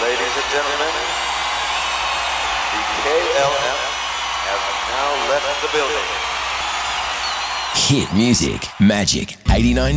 Ladies and gentlemen, the KLF has now left the building. Hit music, Magic 89.